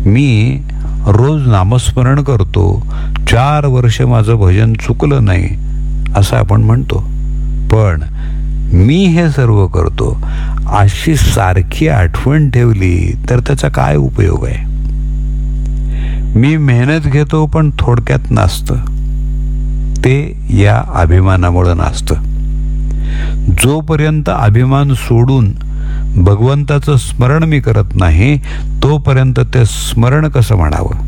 मी रोज नामस्मरण करतो, 4 वर्ष माझं भजन चुकलं नाही असं आपण म्हणतो. पण मी हे सर्व करतो अशी सारखी आठवण ठेवली तर त्याचा काय उपयोग आहे? मी मेहनत घेतो पण थोडक्यात नाचतं. ते या अभिमानामुळं नाचतं. जोपर्यंत अभिमान सोडून भगवंताचं स्मरण मी करत नाही तोपर्यंत ते स्मरण कसं म्हणावं?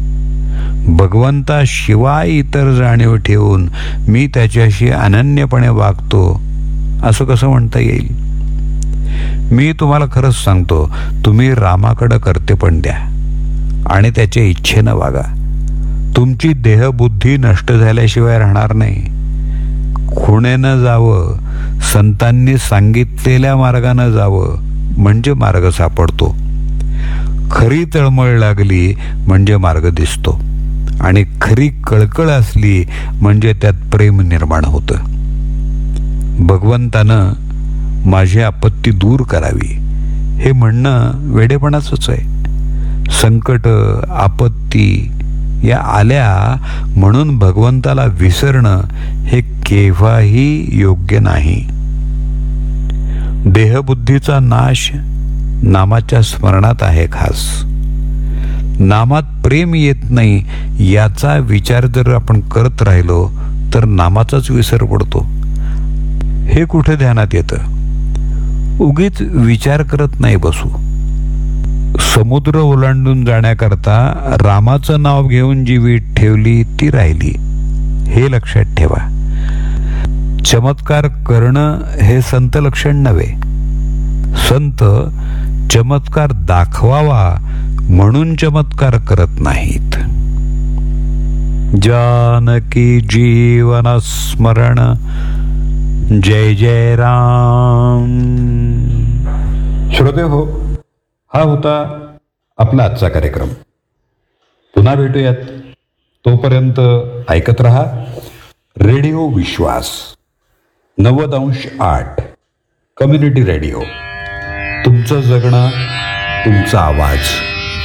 भगवंताशिवाय इतर जाणीव ठेवून मी त्याच्याशी अनन्यपणे वागतो असं कसं म्हणता येईल? मी तुम्हाला खरंच सांगतो, तुम्ही रामाकडं कर्तेपण द्या आणि त्याच्या इच्छेनं वागा. तुमची देहबुद्धी नष्ट झाल्याशिवाय राहणार नाही. खुणेनं जावं, संतांनी सांगितलेल्या मार्गानं जावं म्हणजे मार्ग सापडतो. खरी तळमळ लागली म्हणजे मार्ग दिसतो आणि खरी कळकळ असली म्हणजे त्यात प्रेम निर्माण होतं. भगवंतानं माझी आपत्ती दूर करावी हे म्हणणं वेडेपणाचंच आहे. संकट आपत्ती या आल्या म्हणून भगवंताला विसरणं हे केव्हाही योग्य नाही. देहबुद्धीचा नाश नामाच्या स्मरणात आहे खास. नामात प्रेम येत नाही याचा विचार जर आपण करत राहिलो तर नामाचाच विसर पडतो. हे कुठे ध्यानात येतं? उगीच विचार करत नाही बसू. समुद्र ओलांडून जाण्याकरता रामाचं नाव घेऊन जी वीट ठेवली ती राहिली, हे लक्षात ठेवा. चमत्कार करणं हे संत लक्षण नव्हे. संत चमत्कार दाखवावा म्हणून चमत्कार करत नाहीत. जानकी जीवन स्मरण जय जय राम. श्रोते हो, हा होता आपला आजचा कार्यक्रम. पुन्हा भेटूयात. तोपर्यंत ऐकत रहा रेडिओ विश्वास 90.8 कम्युनिटी रेडिओ. तुमचं जगणं, तुमचा आवाज.